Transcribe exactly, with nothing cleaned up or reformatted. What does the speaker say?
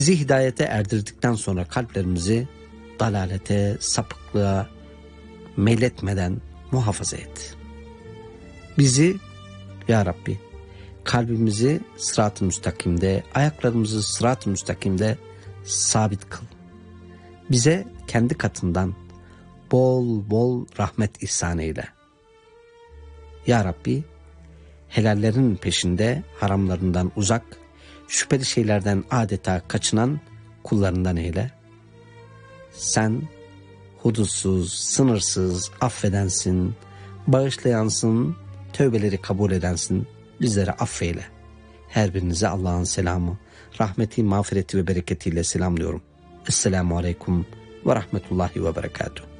Bizi hidayete erdirdikten sonra kalplerimizi dalalete, sapıklığa meyletmeden muhafaza et. Bizi ya Rabbi kalbimizi sırat-ı müstakimde, ayaklarımızı sırat-ı müstakimde sabit kıl. Bize kendi katından bol bol rahmet ihsan eyle. Ya Rabbi helallerin peşinde, haramlarından uzak, şüpheli şeylerden adeta kaçınan kullarından eyle. Sen hudutsuz, sınırsız, affedensin, bağışlayansın, tövbeleri kabul edensin. Bizleri affeyle. Her birinize Allah'ın selamı, rahmeti, mağfireti ve bereketiyle selamlıyorum. Esselamu Aleyküm ve Rahmetullahi ve Berekatuhu.